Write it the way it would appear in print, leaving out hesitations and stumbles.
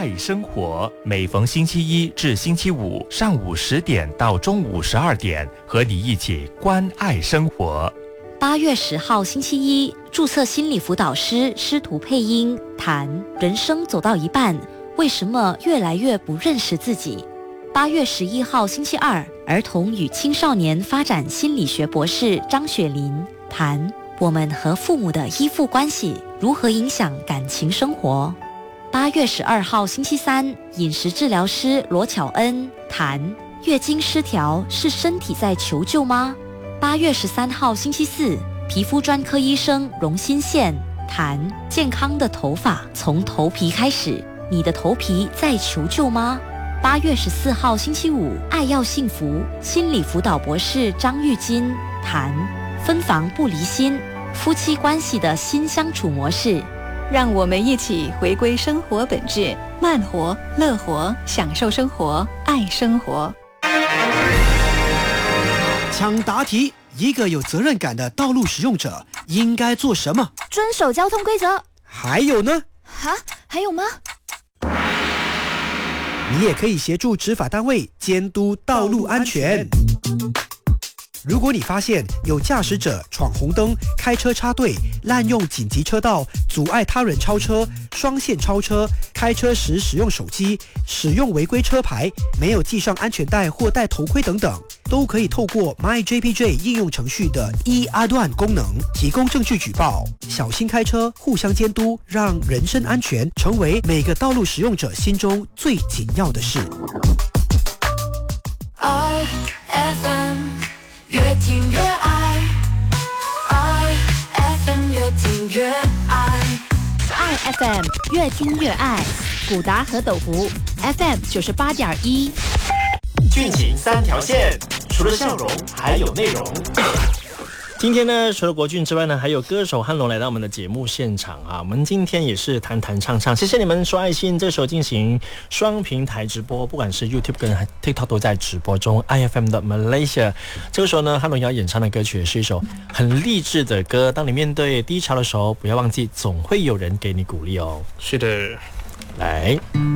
爱生活，每逢星期一至星期五上午10点到中午12点，和你一起关爱生活。 8月10号星期一，注册心理辅导师师徒配音谈人生走到一半，为什么越来越不认识自己。8月11号星期二，儿童与青少年发展心理学博士张雪琳谈我们和父母的依附关系如何影响感情生活。8月12号星期三，饮食治疗师罗巧恩谈月经失调是身体在求救吗？8月13号星期四，皮肤专科医生荣新宪谈健康的头发从头皮开始，你的头皮在求救吗？8月14号星期五，爱要幸福心理辅导博士张玉金谈分房不离心，夫妻关系的新相处模式。 让我们一起回归生活本质，慢活、乐活，享受生活，爱生活。 抢答题，一个有责任感的道路使用者应该做什么？ 遵守交通规则。 还有呢？ 还有吗？ 你也可以协助执法单位监督道路安全。如果你发现有驾驶者闯红灯、开车插队、滥用紧急车道、阻碍他人超车、双线超车、开车时使用手机、使用违规车牌、没有系上安全带或戴头盔等等，都可以透过 MyJPJ 应用程序的阿段功能提供证据举报。小心开车，互相监督，让人身安全成为每个道路使用者心中最紧要的事。 IFM 越听越爱 ，IFM 越听越爱 ，IFM 越听越爱，古达和斗福 FM 98.1， 俊情3条线，除了笑容还有内容。今天呢，除了国俊之外呢，还有歌手汉龙来到我们的节目现场啊。我们今天也是弹弹唱唱，谢谢你们说爱心。这时候进行双平台直播，不管是 YouTube 跟 TikTok 都在直播中。IFM 的 Malaysia， 这个时候呢，汉龙要演唱的歌曲也是一首很励志的歌。当你面对低潮的时候，不要忘记，总会有人给你鼓励哦。 是的， 来。